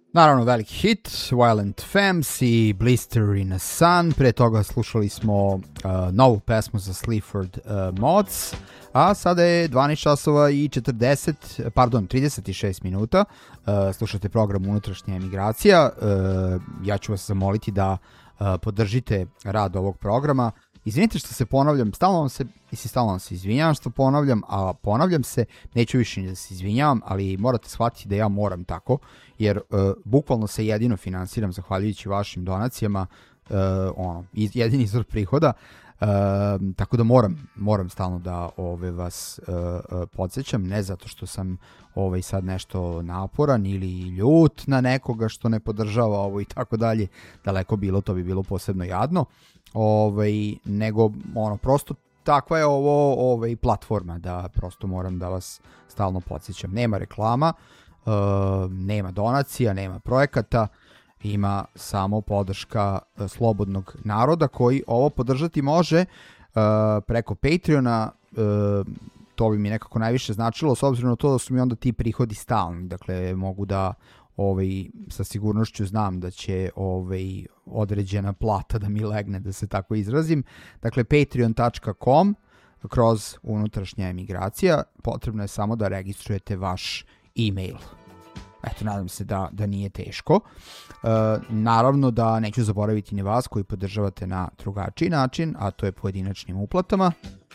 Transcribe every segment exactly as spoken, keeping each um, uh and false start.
Naravno, veliki hit, Violent Femmes i Blister in a Sun. Pre toga slušali smo uh, novu pesmu za Sleaford uh, Mods, a sada je dvanaest časova i četrdeset, pardon, trideset šest minuta. Uh, slušate program Unutrašnja emigracija. Uh, ja ću vas zamoliti da uh, podržite rad ovog programa. Izvinite što se ponavljam, stalno vam se, mislim, stalno vam se izvinjavam što ponavljam, a ponavljam se, neću više ni da se izvinjavam, ali morate shvatiti da ja moram tako, jer uh, bukvalno se jedino finansiram zahvaljujući vašim donacijama, uh, ono, jedini izvor prihoda, uh, tako da moram, moram stalno da ove, vas uh, uh, podsjećam, ne zato što sam ovaj, sad nešto naporan ili ljut na nekoga što ne podržava ovo i tako dalje, daleko bilo, to bi bilo posebno jadno. Ovaj, nego ono prosto takva je ovo ovaj, platforma da prosto moram da vas stalno podsjećam. Nema reklama, uh, nema donacija, nema projekata, ima samo podrška uh, slobodnog naroda koji ovo podržati može uh, preko Patreona. Uh, to bi mi nekako najviše značilo s obzirom na to da su mi onda ti prihodi stalni, dakle mogu da ovaj, sa sigurnošću znam da će ovaj, određena plata da mi legne, da se tako izrazim. Dakle, patreon dot com kroz Unutrašnja emigracija. Potrebno je samo da registrujete vaš e-mail. Eto, nadam se da, da nije teško. E, naravno da neću zaboraviti ni vas koji podržavate na drugačiji način, a to je pojedinačnim uplatama.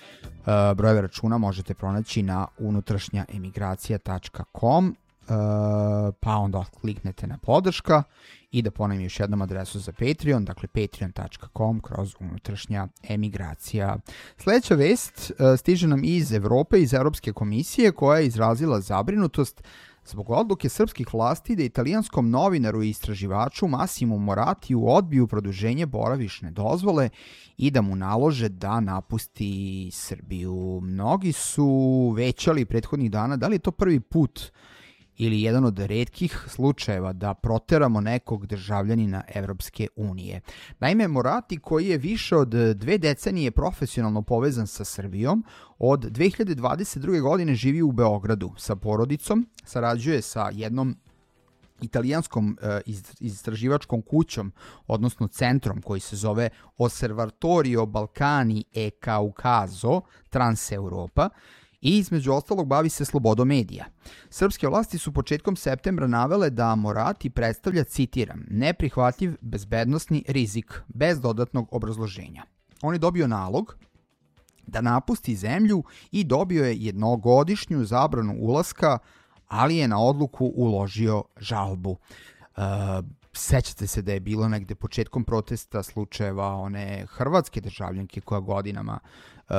E, brojeve računa možete pronaći na unutrašnja emigracija dot com. Uh, pa onda kliknete na podrška i da ponovim još jednom adresu za Patreon, dakle patreon dot com kroz Unutrašnja emigracija. Sljedeća vest uh, stiže nam iz Evrope, iz Europske komisije, koja je izrazila zabrinutost zbog odluke srpskih vlasti da italijanskom novinaru i istraživaču Massimo Moratiju odbiju produženje boravišne dozvole i da mu nalože da napusti Srbiju. Mnogi su većali prethodnih dana da li je to prvi put ili jedan od retkih slučajeva da proteramo nekog državljanina Evropske unije. Naime, Morati, koji je više od dve decenije profesionalno povezan sa Srbijom, od dve hiljade dvadeset druge. godine živi u Beogradu sa porodicom, sarađuje sa jednom italijanskom e, istraživačkom kućom, odnosno centrom koji se zove Osservatorio Balcani e Caucaso Transeuropa, i između ostalog bavi se slobodom medija. Srpske vlasti su početkom septembra navele da Morati predstavlja, citiram, neprihvatljiv bezbednosni rizik bez dodatnog obrazloženja. On je dobio nalog da napusti zemlju i dobio je jednogodišnju zabranu ulaska, ali je na odluku uložio žalbu. E, sećate se da je bilo negde početkom protesta slučajeva one hrvatske državljanke koja godinama Uh,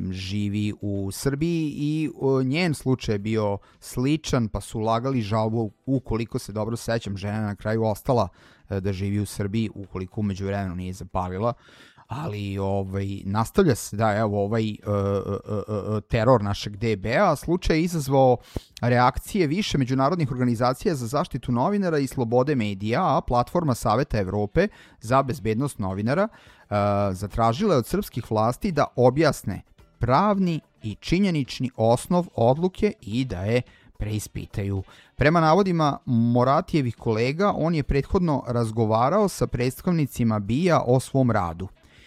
živi u Srbiji i uh, njen slučaj je bio sličan, pa su ulagali žalbu, ukoliko se dobro sećam, žena na kraju ostala uh, da živi u Srbiji, ukoliko umeđu vremenu nije zapalila, ali ovaj, nastavlja se da evo ovaj uh, uh, uh, teror našeg D B-a. Slučaj je izazvao reakcije više međunarodnih organizacija za zaštitu novinara i slobode medija, a platforma Saveta Evrope za bezbednost novinara uh, zatražila je od srpskih vlasti da objasne pravni i činjenični osnov odluke i da je preispitaju. Prema navodima Moratijevih kolega, on je prethodno razgovarao sa predstavnicima B I A o svom radu.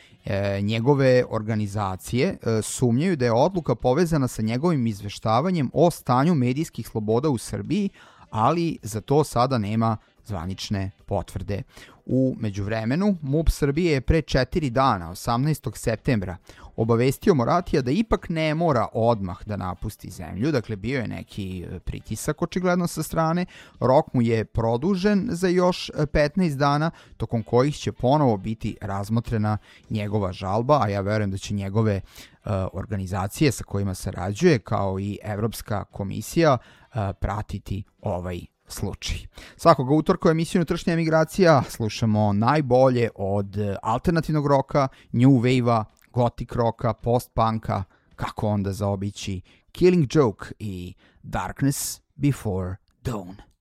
E, njegove organizacije e, sumnjaju da je odluka povezana sa njegovim izveštavanjem o stanju medijskih sloboda u Srbiji, ali za to sada nema zvanične potvrde. U međuvremenu, MUP Srbije je pre četiri dana, osamnaestog septembra, obavestio Moratija da ipak ne mora odmah da napusti zemlju, dakle bio je neki pritisak očigledno sa strane, rok mu je produžen za još petnaest dana, tokom kojih će ponovo biti razmotrena njegova žalba, a ja verujem da će njegove uh, organizacije sa kojima sarađuje, kao i Evropska komisija, uh, pratiti ovaj slučaj. Svakoga utorka u emisiju Unutrašnja emigracija slušamo najbolje od alternativnog roka, new wave-a, gothic roka, post-punka, kako onda zaobići Killing Joke i Darkness Before Dawn.